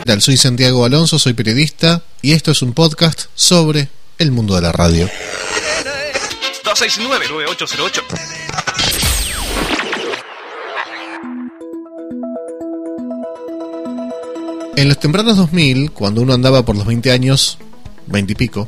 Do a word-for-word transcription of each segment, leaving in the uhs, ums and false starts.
¿Qué tal? Soy Santiago Alonso, soy periodista y esto es un podcast sobre el mundo de la radio. dos seis nueve, nueve ocho cero ocho. En los tempranos dos mil, cuando uno andaba por los veinte años, veinte y pico,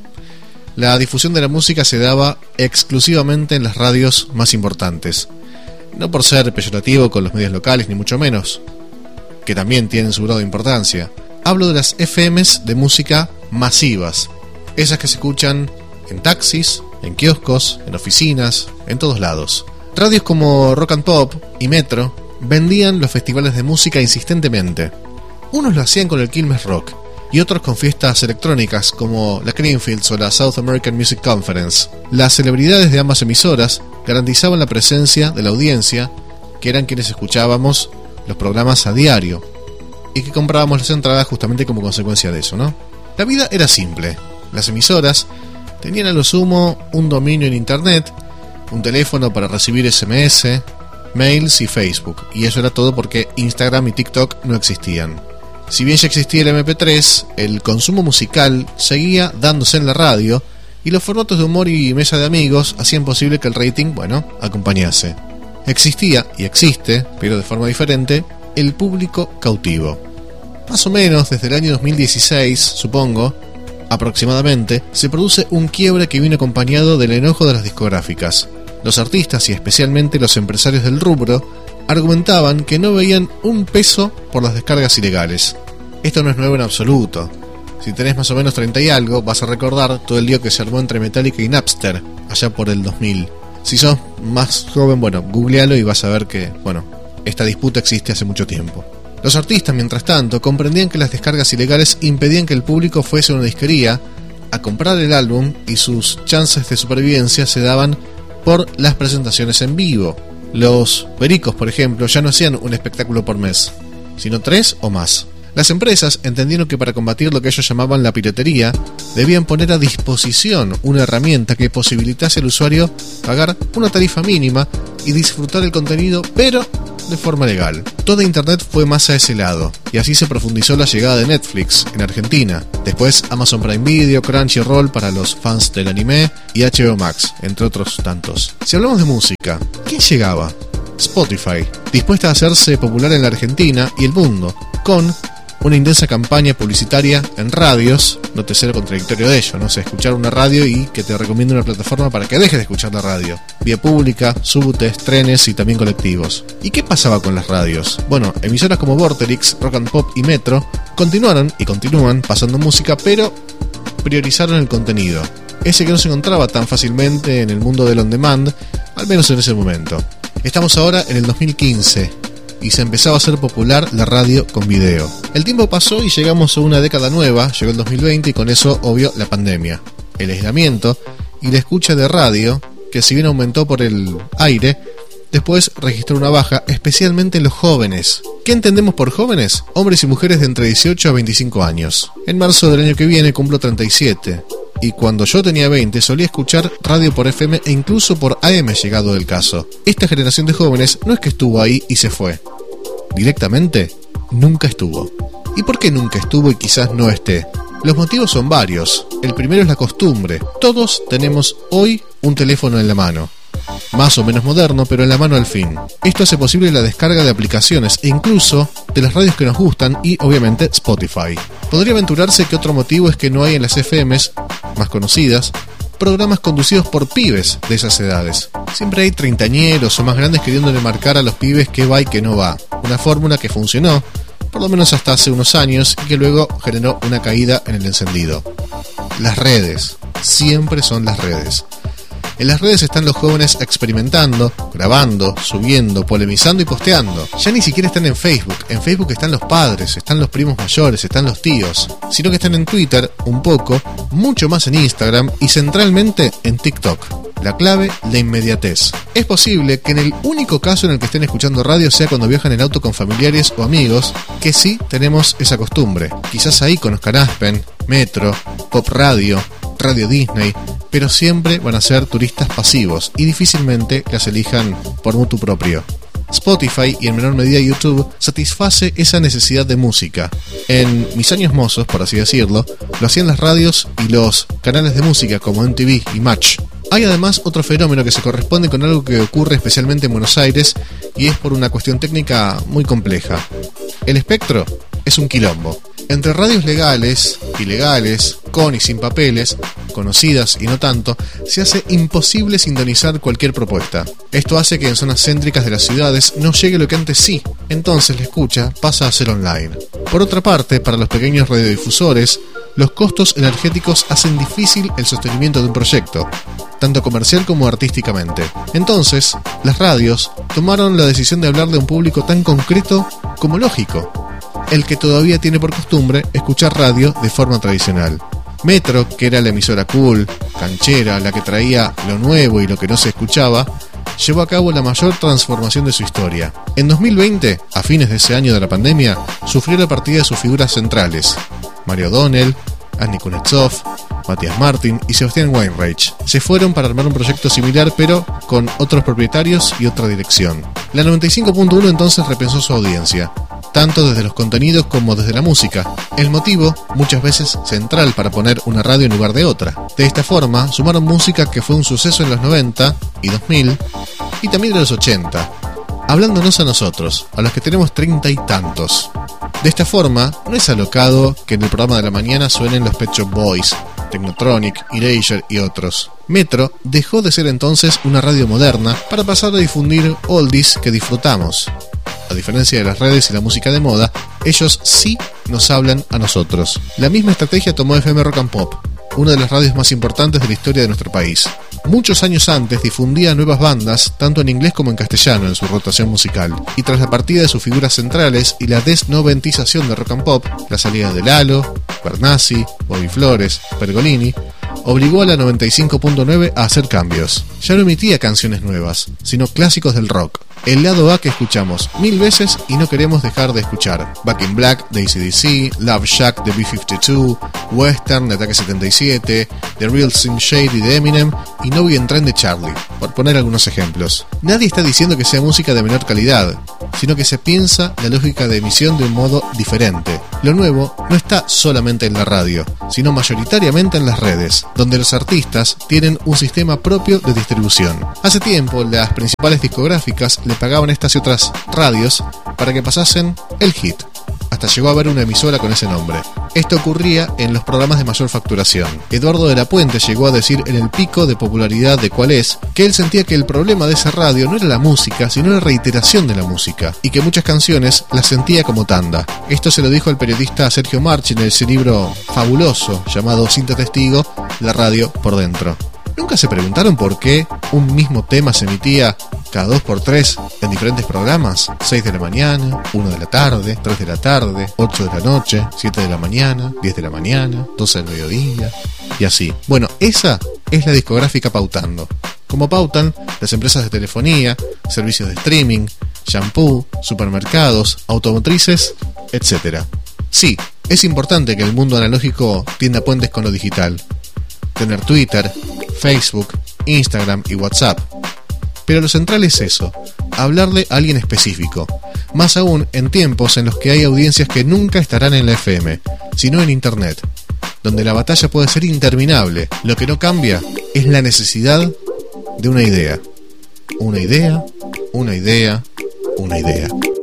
la difusión de la música se daba exclusivamente en las radios más importantes. No por ser peyorativo con los medios locales, ni mucho menos, que también tienen su grado de importancia. Hablo de las F Ms de música masivas, esas que se escuchan en taxis, en kioscos, en oficinas, en todos lados. Radios como Rock and Pop y Metro vendían los festivales de música insistentemente. Unos lo hacían con el Quilmes Rock y otros con fiestas electrónicas como la Creamfields o la South American Music Conference. Las celebridades de ambas emisoras garantizaban la presencia de la audiencia, que eran quienes escuchábamos los programas a diario y que comprábamos las entradas justamente como consecuencia de eso, ¿no? La vida era simple. Las emisoras tenían a lo sumo un dominio en internet, un teléfono para recibir S M S, mails y Facebook, y eso era todo porque Instagram y TikTok no existían. Si bien ya existía el eme pe tres, el consumo musical seguía dándose en la radio y los formatos de humor y mesa de amigos hacían posible que el rating, bueno, acompañase. Existía, y existe, pero de forma diferente, el público cautivo. Más o menos desde el año dos mil dieciséis, supongo, aproximadamente, se produce un quiebre que viene acompañado del enojo de las discográficas. Los artistas y especialmente los empresarios del rubro argumentaban que no veían un peso por las descargas ilegales. Esto no es nuevo en absoluto. Si tenés más o menos treinta y algo, vas a recordar todo el lío que se armó entre Metallica y Napster, allá por el dos mil. Si sos más joven, bueno, googlealo y vas a ver que, bueno, esta disputa existe hace mucho tiempo. Los artistas, mientras tanto, comprendían que las descargas ilegales impedían que el público fuese a una disquería a comprar el álbum y sus chances de supervivencia se daban por las presentaciones en vivo. Los pericos, por ejemplo, ya no hacían un espectáculo por mes, sino tres o más. Las empresas entendieron que para combatir lo que ellos llamaban la piratería, debían poner a disposición una herramienta que posibilitase al usuario pagar una tarifa mínima y disfrutar el contenido, pero de forma legal. Toda internet fue más a ese lado, y así se profundizó la llegada de Netflix en Argentina, después Amazon Prime Video, Crunchyroll para los fans del anime y H B O Max, entre otros tantos. Si hablamos de música, ¿quién llegaba? Spotify, dispuesta a hacerse popular en la Argentina y el mundo, con una intensa campaña publicitaria en radios. No te será contradictorio de ello, ¿no? O sea, escuchar una radio y que te recomiende una plataforma para que dejes de escuchar la radio. Vía pública, subtes, trenes y también colectivos. ¿Y qué pasaba con las radios? Bueno, emisoras como Vorterix, Rock and Pop y Metro continuaron y continúan pasando música, pero priorizaron el contenido, ese que no se encontraba tan fácilmente en el mundo del on demand, al menos en ese momento. Estamos ahora en el dos mil quince y se empezaba a hacer popular la radio con video. El tiempo pasó y llegamos a una década nueva, llegó el dos mil veinte y con eso, obvio, la pandemia, el aislamiento y la escucha de radio, que si bien aumentó por el aire, después registró una baja, especialmente en los jóvenes. ¿Qué entendemos por jóvenes? Hombres y mujeres de entre dieciocho a veinticinco años. En marzo del año que viene cumplo treinta y siete. Y cuando yo tenía veinte solía escuchar radio por F M e incluso por A M llegado del caso. Esta generación de jóvenes no es que estuvo ahí y se fue. Directamente, nunca estuvo. ¿Y por qué nunca estuvo y quizás no esté? Los motivos son varios. El primero es la costumbre. Todos tenemos hoy un teléfono en la mano. Más o menos moderno, pero en la mano al fin. Esto hace posible la descarga de aplicaciones e incluso de las radios que nos gustan y, obviamente, Spotify. Podría aventurarse que otro motivo es que no hay en las F Ms más conocidas programas conducidos por pibes de esas edades. Siempre hay treintañeros o más grandes queriéndole marcar a los pibes qué va y qué no va. Una fórmula que funcionó, por lo menos hasta hace unos años, y que luego generó una caída en el encendido. Las redes. Siempre son las redes. En las redes están los jóvenes experimentando, grabando, subiendo, polemizando y posteando. Ya ni siquiera están en Facebook. En Facebook están los padres, están los primos mayores, están los tíos. Sino que están en Twitter, un poco, mucho más en Instagram y centralmente en TikTok. La clave, la inmediatez. Es posible que en el único caso en el que estén escuchando radio sea cuando viajan en auto con familiares o amigos, que sí tenemos esa costumbre. Quizás ahí conozcan Aspen, Metro, Pop Radio, Radio Disney, pero siempre van a ser turistas pasivos y difícilmente las elijan por mutuo propio. Spotify y en menor medida YouTube satisface esa necesidad de música. En mis años mozos, por así decirlo, lo hacían las radios y los canales de música como M T V y Match. Hay además otro fenómeno que se corresponde con algo que ocurre especialmente en Buenos Aires y es por una cuestión técnica muy compleja. El espectro es un quilombo. Entre radios legales, ilegales, con y sin papeles, conocidas y no tanto, se hace imposible sintonizar cualquier propuesta. Esto hace que en zonas céntricas de las ciudades no llegue lo que antes sí, entonces la escucha pasa a ser online. Por otra parte, para los pequeños radiodifusores, los costos energéticos hacen difícil el sostenimiento de un proyecto, tanto comercial como artísticamente. Entonces, las radios tomaron la decisión de hablarle a un público tan concreto como lógico, el que todavía tiene por costumbre escuchar radio de forma tradicional. Metro, que era la emisora cool, canchera, la que traía lo nuevo y lo que no se escuchaba, llevó a cabo la mayor transformación de su historia. En dos mil veinte, a fines de ese año de la pandemia, sufrió la partida de sus figuras centrales, Mario O'Donnell, Andy Kuznetsov, Matías Martín y Sebastián Weinreich. Se fueron para armar un proyecto similar pero con otros propietarios y otra dirección. La noventa y cinco punto uno entonces repensó su audiencia, tanto desde los contenidos como desde la música. El motivo, muchas veces central para poner una radio en lugar de otra. De esta forma, sumaron música que fue un suceso en los noventa y dos mil y también en los ochenta, hablándonos a nosotros, a los que tenemos treinta y tantos. De esta forma, no es alocado que en el programa de la mañana suenen los Pet Shop Boys, Technotronic, Erasure y otros. Metro dejó de ser entonces una radio moderna para pasar a difundir oldies que disfrutamos. A diferencia de las redes y la música de moda, ellos sí nos hablan a nosotros. La misma estrategia tomó F M Rock and Pop, una de las radios más importantes de la historia de nuestro país. Muchos años antes difundía nuevas bandas, tanto en inglés como en castellano, en su rotación musical. Y tras la partida de sus figuras centrales y la desnoventización de Rock and Pop, la salida de Lalo, Bernasi, Bobby Flores, Pergolini, obligó a la noventa y cinco punto nueve a hacer cambios. Ya no emitía canciones nuevas, sino clásicos del rock. El lado A que escuchamos mil veces y no queremos dejar de escuchar. Back in Black de A C D C, Love Shack de B cincuenta y dos, Western de Ataque setenta y siete, The Real Slim Shady de Eminem y No Be in Trend de Charlie, por poner algunos ejemplos. Nadie está diciendo que sea música de menor calidad, sino que se piensa la lógica de emisión de un modo diferente. Lo nuevo no está solamente en la radio, sino mayoritariamente en las redes, donde los artistas tienen un sistema propio de distribución. Hace tiempo, las principales discográficas le pagaban estas y otras radios para que pasasen el hit. Hasta llegó a haber una emisora con ese nombre. Esto ocurría en los programas de mayor facturación. Eduardo de la Puente llegó a decir en el pico de popularidad de Cuál es, que él sentía que el problema de esa radio no era la música, sino la reiteración de la música, y que muchas canciones las sentía como tanda. Esto se lo dijo el periodista Sergio Marchi en ese libro fabuloso llamado Cinta Testigo, la radio por dentro. ¿Nunca se preguntaron por qué un mismo tema se emitía cada dos por tres en diferentes programas? seis de la mañana, una de la tarde, tres de la tarde, ocho de la noche, siete de la mañana, diez de la mañana, doce del mediodía, y así. Bueno, esa es la discográfica pautando. Como pautan las empresas de telefonía, servicios de streaming, shampoo, supermercados, automotrices, etcétera. Sí, es importante que el mundo analógico tienda puentes con lo digital. Tener Twitter, Facebook, Instagram y WhatsApp. Pero lo central es eso, hablarle a alguien específico, más aún en tiempos en los que hay audiencias que nunca estarán en la F M, sino en Internet, donde la batalla puede ser interminable. Lo que no cambia es la necesidad de una idea. Una idea, una idea, una idea.